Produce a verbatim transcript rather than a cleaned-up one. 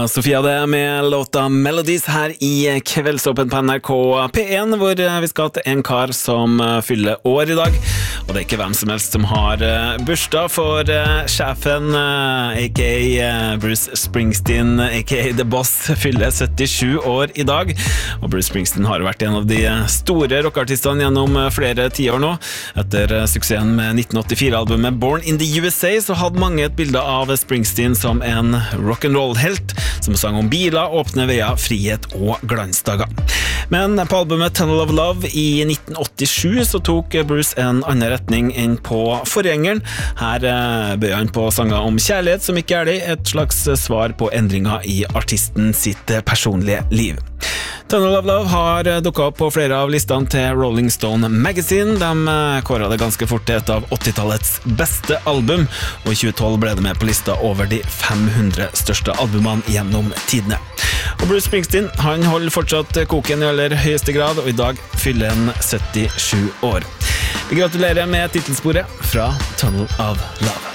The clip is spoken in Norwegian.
Sofia det med låta Melodies her i Kveldsåpen på N R K P en, hvor vi skal til en kar som fyller år i dag. Og det er ikke hvem som helst som har bursdag, for sjefen, a k a. Bruce Springsteen, a k a. The Boss, fyller syttisju år i dag. Og Bruce Springsteen har vært en av de store rockartistene gjennom flere tiår nå. Etter suksessen med nitten åttifire-albumet Born in the U S A, så hadde mange et bilde av Springsteen som en rock'n'roll-helt, som sang om biler, åpne veier, frihet og glansdager. Men på albumet Tunnel of Love i nitten åttisju så tok Bruce en annen retning enn på forgjengeren. Her bøy han på sanger om kjærlighet som ikke er det, et slags svar på endringer i artisten sitt personlige liv. Tunnel of Love har dukket opp på flere av listene til Rolling Stone Magazine. De kåret det ganske fort til et av åttitallets beste album, og i tjue tolv ble det med på lista over de fem hundre største albumene gjennom tidene. Og Bruce Springsteen, han holder fortsatt koken i aller høyeste grad, og i dag fyller han syttisju år. Vi gratulerer med titelsporet fra Tunnel of Love.